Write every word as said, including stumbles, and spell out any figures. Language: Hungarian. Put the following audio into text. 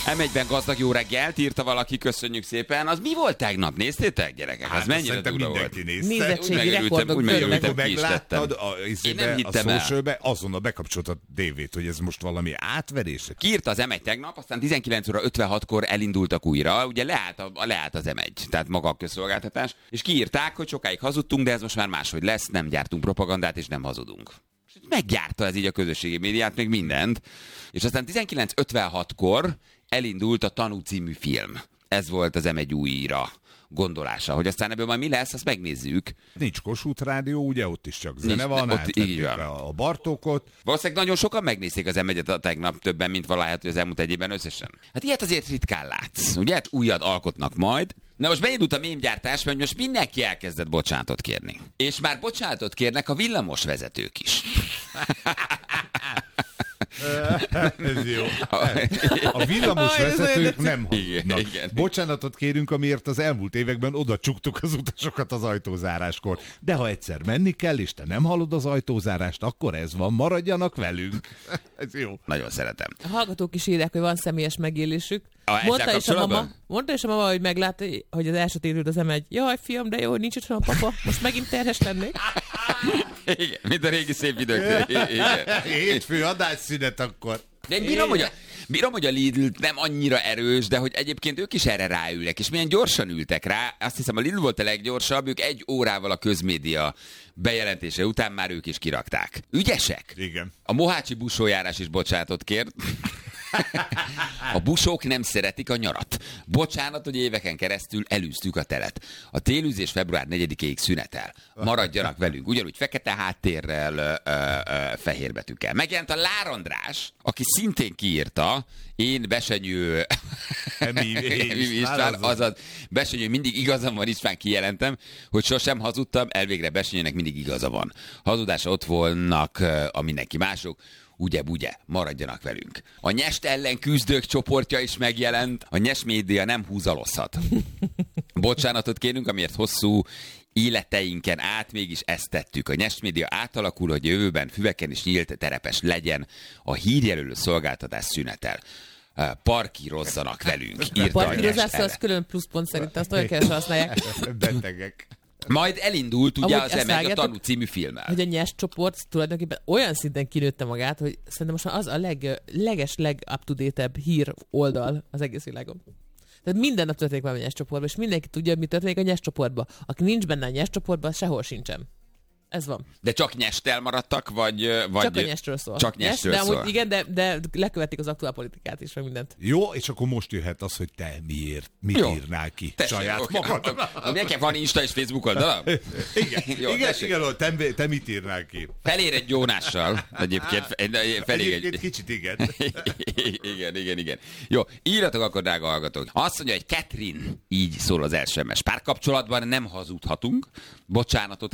em egyben gazdag jó reggelt, írta valaki, köszönjük szépen. Az mi volt tegnap? Néztétek, gyerekek? Az Hát mennyire durva volt? Nézte. Nézettségi rekordok megörültem, törnek. ki is Megláttad lettem. a, Én nem a hittem el. socialbe, azonnal bekapcsolta a tévét, hogy ez most valami átverés. Kiírta az em egy tegnap, aztán tizenkilenc óra ötvenhatkor elindultak újra, ugye leállt, a, leállt az em egy, tehát maga a közszolgáltatás, és kiírták, hogy sokáig hazudtunk, de ez most már máshogy lesz, nem gyártunk propagandát, és nem hazudunk. Meggyárta ez így a közösségi médiát, még mindent, és aztán tizenkilenc ötvenhatkor elindult a Tanú című film. Ez volt az em egy újra gondolása. Hogy aztán ebből majd mi lesz, azt megnézzük. Nincs Kossuth Rádió, ugye ott is csak zene Nincs, van, ott így van. a Bartókot. Valószínűleg nagyon sokan megnézték az em egyet a tegnap, többen, mint valahogy az elmúlt egy évben összesen. Hát ilyet azért ritkán látsz. Ugye? Hát újat alkotnak majd. Na most beindult a mémgyártás, mert most mindenki elkezdett bocsánatot kérni. És már bocsánatot kérnek a villamos vezetők is. Ez jó. A villamos vezetők nem hazudnak. Igen, igen. Bocsánatot kérünk, amiért az elmúlt években oda csuktuk az utasokat az ajtózáráskor. De ha egyszer menni kell, és te nem hallod az ajtózárást, akkor ez van, maradjanak velünk. Ez jó. Nagyon szeretem. A hallgatók is írják, hogy van személyes megélésük. A, Mondta is, a mama, kapcsolatban? mondta is a mama, hogy meglátta, hogy az első térült az em egy. Jaj, fiam, de jó, hogy nincs otthon a papa. Most megint terhes lennék. Igen, mint a régi szép idők. Igen. Hétfő adásszünet akkor. De én bírom, hogy a, bírom, hogy a Lidl nem annyira erős, de hogy egyébként ők is erre ráülnek, és milyen gyorsan ültek rá. Azt hiszem, a Lidl volt a leggyorsabb, ők egy órával a közmédia bejelentése után már ők is kirakták. Ügyesek? Igen. A mohácsi busójárás is bocsánatot kért. A busók nem szeretik a nyarat. Bocsánat, hogy éveken keresztül elűztük a telet. A télűzés február negyedikéig szünetel. Maradjanak velünk. Ugyanúgy fekete háttérrel, ö, ö, fehér betűkkel. Megjelent a Lár András, aki szintén kiírta, én Besenyő Emi István, azaz Besenyő mindig igazam van, István kijelentem, hogy sosem hazudtam, elvégre Besenyőnek mindig igaza van. Hazudása ott volnak a mindenki mások, ugye, ugye, maradjanak velünk. A Nyest ellen küzdők csoportja is megjelent, a Nyes média nem húzalozhat. Bocsánatot kérünk, amiért hosszú életeinken át mégis ezt tettük. A Nyes média átalakul, hogy jövőben füveken is nyílt terepes legyen, a hírjelölő szolgáltatás szünetel. Parkírozzanak velünk, írta a Nyest Parkírozás ellen. az külön pluszpont szerintem, azt olyan keresem használják. Betegek. Majd elindult ugye Amúgy az ezt em egy a vágjátok, Tanú című filmmel. Hogy a Nyes csoport tulajdonképpen olyan szinten kinőtte magát, hogy szerintem most már az a leg, leges, leg up-to-date-ebb hír oldal az egész világon. Tehát minden nap történik valami Nyes csoportban, és mindenki tudja, mi történik a Nyes csoportban. Aki nincs benne a Nyes csoportban, sehol sincsen. Ez van. De csak Nyesttel maradtak, vagy... vagy Csak a Nyestről szól. Csak Nyestről Nyes, de szól. amúgy, igen, de, de lekövetik az aktuál politikát is, meg mindent. Jó, és akkor most jöhet az, hogy te miért, mit Jó. írnál ki Tessék, saját oké. magad. Nekem van Insta és Facebook oldalam? Igen, Jó, igen, tessék. igen, te, te mit írnál ki? Felér egy Jónással. Egyébként felég Egyébként egy... kicsit igen. igen, igen, igen. Jó, írjatok akkor, drága hallgatók. Azt mondja, hogy Catherine, így szól az es em es. Párkapcsolatban nem hazudhatunk, bocsánatot